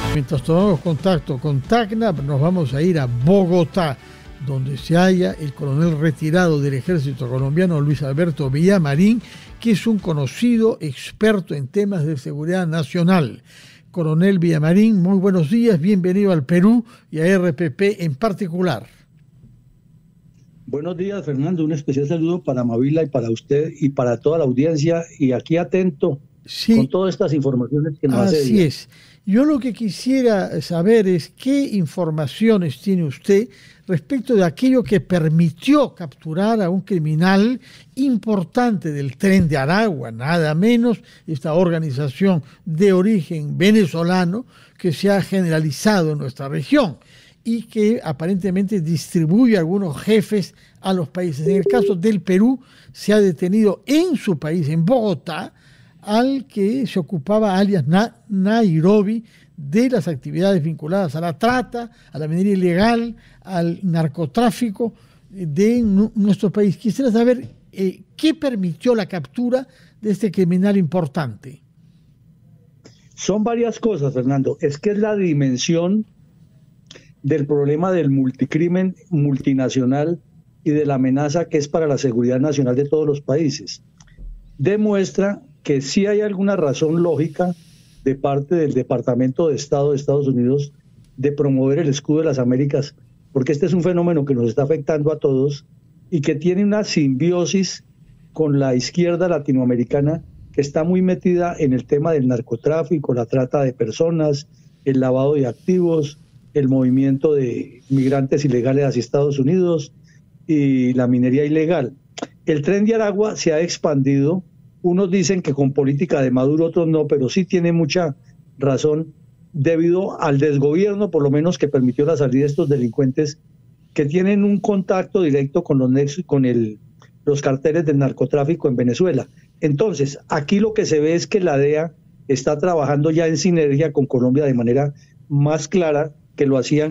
Mientras tomamos contacto con Tacna, nos vamos a ir a Bogotá, donde se halla el coronel retirado del ejército colombiano Luis Alberto Villamarín, que es un conocido experto en temas de seguridad nacional. Coronel Villamarín, muy buenos días, bienvenido al Perú y a RPP en particular. Buenos días, Fernando, un especial saludo para Mavila y para usted y para toda la audiencia, y aquí atento con todas estas informaciones que nos hace. Así es. Yo lo que quisiera saber es qué informaciones tiene usted respecto de aquello que permitió capturar a un criminal importante del Tren de Aragua, nada menos, esta organización de origen venezolano que se ha generalizado en nuestra región y que aparentemente distribuye a algunos jefes a los países. En el caso del Perú, se ha detenido en su país, en Bogotá, al que se ocupaba alias Nairobi de las actividades vinculadas a la trata, a la minería ilegal, al narcotráfico de nuestro país. Quisiera saber qué permitió la captura de este criminal importante. Son varias cosas, Fernando. Es que es la dimensión del problema del multicrimen multinacional y de la amenaza que es para la seguridad nacional de todos los países. Demuestra que sí hay alguna razón lógica de parte del Departamento de Estado de Estados Unidos de promover el escudo de las Américas, porque este es un fenómeno que nos está afectando a todos y que tiene una simbiosis con la izquierda latinoamericana que está muy metida en el tema del narcotráfico, la trata de personas, el lavado de activos, el movimiento de migrantes ilegales hacia Estados Unidos y la minería ilegal. El Tren de Aragua se ha expandido. Unos dicen que con política de Maduro, otros no, pero sí tiene mucha razón debido al desgobierno, por lo menos, que permitió la salida de estos delincuentes que tienen un contacto directo con los carteles del narcotráfico en Venezuela. Entonces, aquí lo que se ve es que la DEA está trabajando ya en sinergia con Colombia de manera más clara que lo hacían